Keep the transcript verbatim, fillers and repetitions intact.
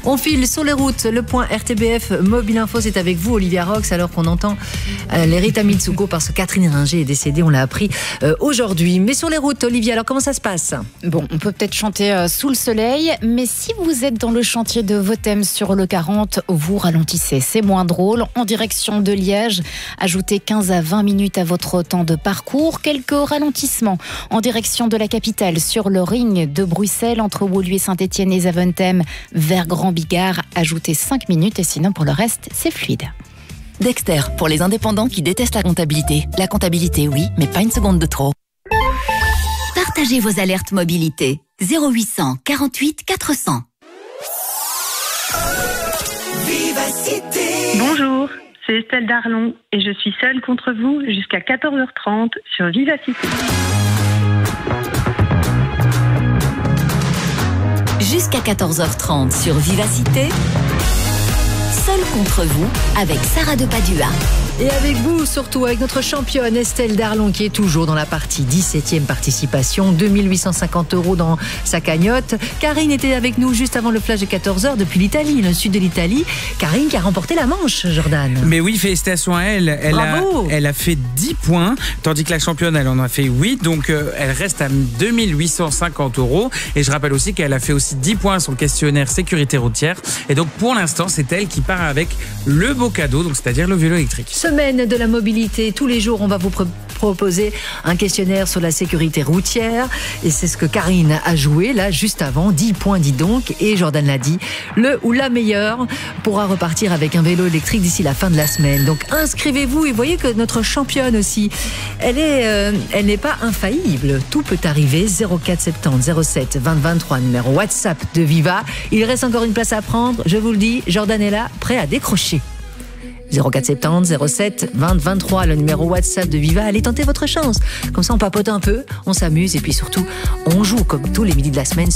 On file sur les routes, le point R T B F Mobile Info, c'est avec vous Olivia Rox, alors qu'on entend euh, les Rita Mitsuko parce que Catherine Ringer est décédée, on l'a appris euh, aujourd'hui. Mais sur les routes, Olivia, alors comment ça se passe? Bon, on peut peut-être chanter euh, sous le soleil, mais si vous êtes dans le chantier de Votem sur le quarante, vous ralentissez, c'est moins drôle. En direction de Liège, ajoutez quinze à vingt minutes à votre temps de parcours. Quelques ralentissements en direction de la capitale sur le ring de Bruxelles entre Woluwe et Saint-Étienne et Zaventem vers Grand-Bigard, ajoutez cinq minutes et sinon pour le reste, c'est fluide. Dexter, pour les indépendants qui détestent la comptabilité. La comptabilité, oui, mais pas une seconde de trop. Partagez vos alertes mobilité. zéro huit cent quarante-huit quatre cents. Vivacité. Bonjour, c'est Estelle Darlon et je suis seule contre vous jusqu'à quatorze heures trente sur Vivacité. Jusqu'à quatorze heures trente sur Vivacité. Seule contre vous avec Sarah de Padua. Et avec vous, surtout avec notre championne Estelle Darlon qui est toujours dans la partie dix-septième participation, deux mille huit cent cinquante euros dans sa cagnotte. Karine était avec nous juste avant le flash de quatorze heures depuis l'Italie, le sud de l'Italie. Karine qui a remporté la manche, Jordan. Mais oui, félicitations à elle. Elle, Bravo. a, elle a fait dix points, tandis que la championne, elle en a fait huit. Donc, euh, elle reste à deux mille huit cent cinquante euros. Et je rappelle aussi qu'elle a fait aussi dix points à son questionnaire sécurité routière. Et donc, pour l'instant, c'est elle qui part avec le beau cadeau, donc c'est-à-dire le vélo électrique. Semaine de la mobilité, tous les jours on va vous pr- proposer un questionnaire sur la sécurité routière et c'est ce que Karine a joué là juste avant, dix points dis donc, et Jordan l'a dit, le ou la meilleure pourra repartir avec un vélo électrique d'ici la fin de la semaine. Donc inscrivez-vous et voyez que notre championne aussi, elle est, euh, elle n'est pas infaillible, tout peut arriver. Zéro quatre soixante-dix zéro sept vingt vingt-trois, numéro WhatsApp de Viva. Il reste encore une place à prendre, je vous le dis, Jordan est là, prêt à décrocher. Zéro quatre soixante-dix zéro sept vingt vingt-trois, le numéro WhatsApp de Viva. Allez tenter votre chance. Comme ça, on papote un peu, on s'amuse et puis surtout, on joue comme tous les midis de la semaine.